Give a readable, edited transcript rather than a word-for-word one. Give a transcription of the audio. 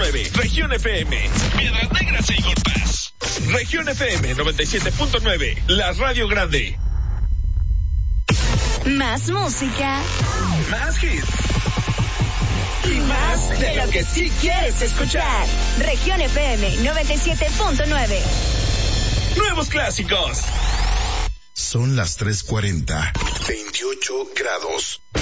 97.9. Región FM. Piedras Negras e Eagle Pass. Región FM 97.9. La radio grande. Más música. Más hits. Y más de lo que sí quieres escuchar. Región FM 97.9. Nuevos clásicos. Son las 3:40. 28 grados.